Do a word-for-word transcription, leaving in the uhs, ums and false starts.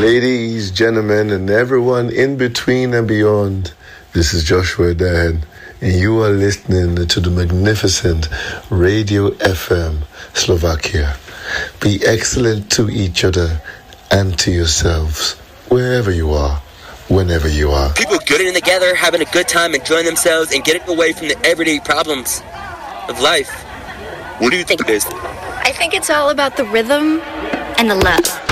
Ladies, gentlemen, and everyone in between and beyond, this is Joshua Dan, and you are listening to the magnificent Radio F M Slovakia. Be excellent to each other and to yourselves, wherever you are, whenever you are. People getting together, having a good time, enjoying themselves, and getting away from the everyday problems of life. What do you think it is? I think it's all about the rhythm and the love.